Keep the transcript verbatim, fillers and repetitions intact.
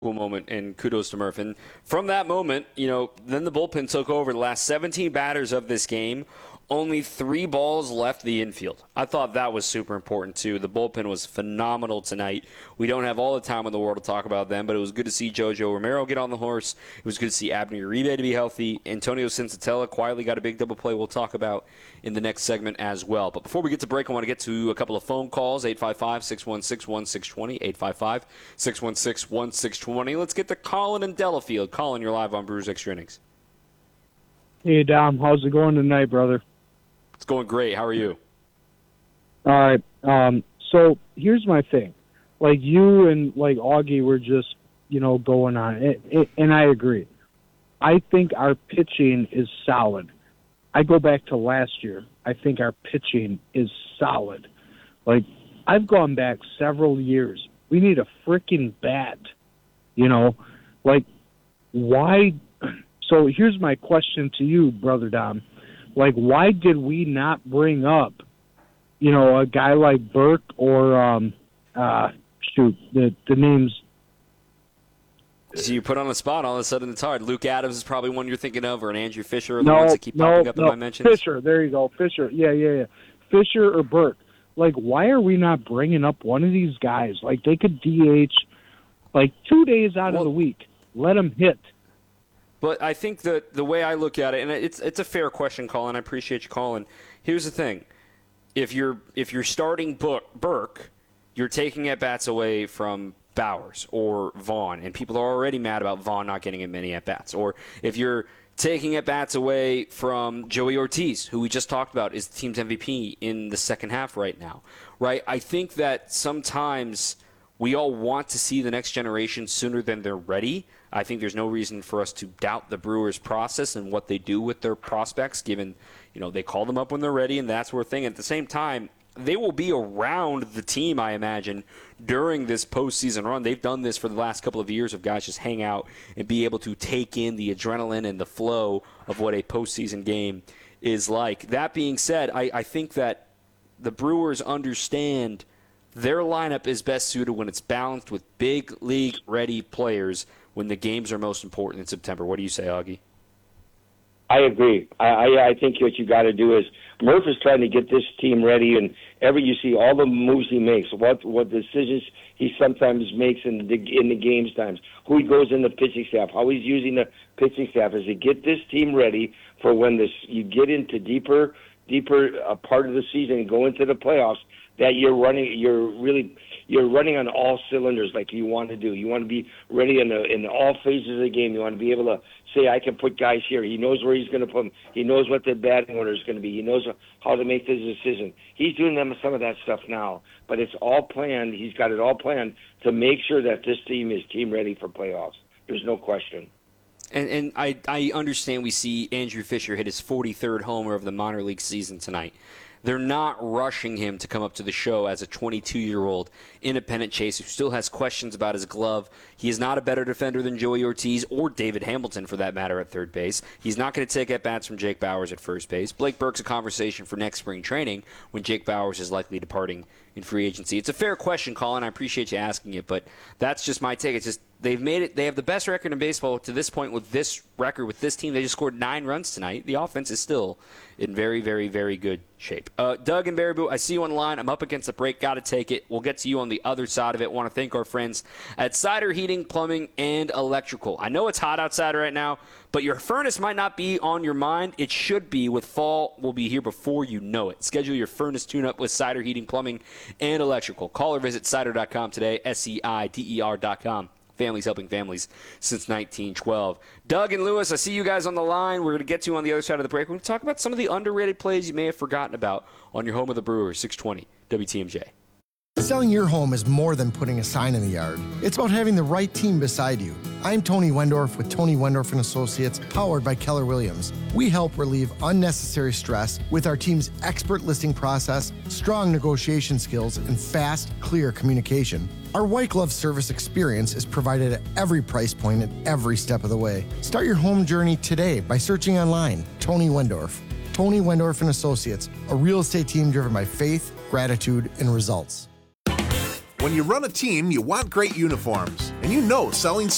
cool moment, and kudos to Murph. And from that moment, you know, then the bullpen took over. The last seventeen batters of this game, only three balls left the infield. I thought that was super important, too. The bullpen was phenomenal tonight. We don't have all the time in the world to talk about them, but it was good to see Jojo Romero get on the horse. It was good to see Abner Uribe to be healthy. Antonio Sensatella quietly got a big double play we'll talk about in the next segment as well. But before we get to break, I want to get to a couple of phone calls, eight five five, six one six, one six two zero, eight five five, six one six, one six two zero. Let's get to Colin in Delafield. Colin, you're live on Brewers Extra Innings. Hey, Dom. How's it going tonight, brother? It's going great. How are you? All right. Um, so here's my thing. Like, you and, like, Augie were just, you know, going on. It, it, and I agree. I think our pitching is solid. I go back to last year. I think our pitching is solid. Like, I've gone back several years. We need a freaking bat. You know? Like, why? So here's my question to you, Brother Dom. Like, why did we not bring up, you know, a guy like Burke or, um, uh, shoot, the the names. So you put on the spot, all of a sudden it's hard. Luke Adams is probably one you're thinking of, or an Andrew Fisher, or the no, ones that keep no, popping up no, in my mentions. Fisher, there you go, Fisher. Yeah, yeah, yeah. Fisher or Burke. Like, why are we not bringing up one of these guys? Like, they could D H, like, two days out well, of the week. Let them hit. But I think that the way I look at it, and it's it's a fair question, Colin. I appreciate you calling. Here's the thing: if you're if you're starting Burke, you're taking at bats away from Bowers or Vaughn, and people are already mad about Vaughn not getting as many at bats. Or if you're taking at bats away from Joey Ortiz, who we just talked about is the team's M V P in the second half right now, right? I think that sometimes we all want to see the next generation sooner than they're ready. I think there's no reason for us to doubt the Brewers' process and what they do with their prospects, given, you know, they call them up when they're ready, and that's where thing. At the same time, they will be around the team, I imagine, during this postseason run. They've done this for the last couple of years of guys just hang out and be able to take in the adrenaline and the flow of what a postseason game is like. That being said, I, I think that the Brewers understand their lineup is best suited when it's balanced with big league-ready players when the games are most important in September. What do you say, Augie? I agree. I, I, I think what you got to do is Murph is trying to get this team ready, and every you see all the moves he makes, what what decisions he sometimes makes in the in the games times, who he goes in the pitching staff, how he's using the pitching staff is to get this team ready for when this you get into deeper deeper uh, part of the season and go into the playoffs. That you're running, you're really, you're running on all cylinders like you want to do. You want to be ready in the in all phases of the game. You want to be able to say, I can put guys here. He knows where he's going to put them. He knows what the batting order is going to be. He knows how to make this decision. He's doing them some of that stuff now, but it's all planned. He's got it all planned to make sure that this team is team ready for playoffs. There's no question. And, and I, I understand we see Andrew Fisher hit his forty-third homer of the minor league season tonight. They're not rushing him to come up to the show as a twenty-two-year-old independent chaser who still has questions about his glove. He is not a better defender than Joey Ortiz or David Hamilton, for that matter, at third base. He's not going to take at-bats from Jake Bauers at first base. Blake Burke's a conversation for next spring training when Jake Bauers is likely departing in free agency. It's a fair question, Colin. I appreciate you asking it, but that's just my take. It's just they've made it. They have the best record in baseball to this point with this record, with this team. They just scored nine runs tonight. The offense is still in very, very, very good shape. Uh, Doug and Baraboo, I see you on the line. I'm up against the break. Got to take it. We'll get to you on the other side of it. Want to thank our friends at Cider Heating, Plumbing, and Electrical. I know it's hot outside right now, but your furnace might not be on your mind. It should be. With fall, will be here before you know it. Schedule your furnace tune-up with Cider Heating, Plumbing, and Electrical. Call or visit cider dot com today, S E I D E R dot com. Families helping families since nineteen twelve. Doug and Lewis, I see you guys on the line. We're going to get to you on the other side of the break. We're going to talk about some of the underrated plays you may have forgotten about on your home of the Brewers, six twenty W T M J. Selling your home is more than putting a sign in the yard. It's about having the right team beside you. I'm Tony Wendorf with Tony Wendorf and Associates, powered by Keller Williams. We help relieve unnecessary stress with our team's expert listing process, strong negotiation skills, and fast, clear communication. Our white glove service experience is provided at every price point at every step of the way. Start your home journey today by searching online, Tony Wendorf. Tony Wendorf and Associates, a real estate team driven by faith, gratitude, and results. When you run a team, you want great uniforms, and you know selling